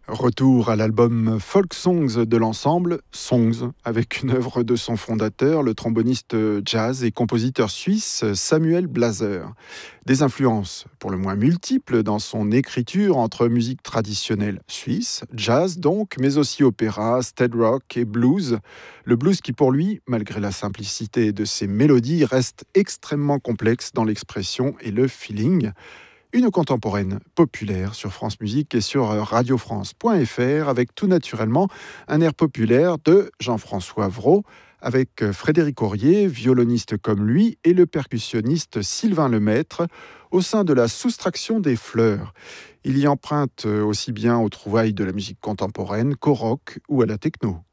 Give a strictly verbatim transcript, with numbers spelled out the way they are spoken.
Retour à l'album Folk Songs de l'ensemble Songs, avec une œuvre de son fondateur, le tromboniste jazz et compositeur suisse Samuel Blaser. Des influences pour le moins multiples dans son écriture entre musique traditionnelle suisse, jazz donc, mais aussi opéra, stead rock et blues. Le blues qui pour lui, malgré la simplicité de ses mélodies, reste extrêmement complexe dans l'expression et le feeling. Une contemporaine populaire sur France Musique et sur radio france point f r avec tout naturellement un air populaire de Jean-François Vraud avec Frédéric Aurier, violoniste comme lui, et le percussionniste Sylvain Lemaître au sein de la Soustraction des fleurs. Il y emprunte aussi bien aux trouvailles de la musique contemporaine qu'au rock ou à la techno.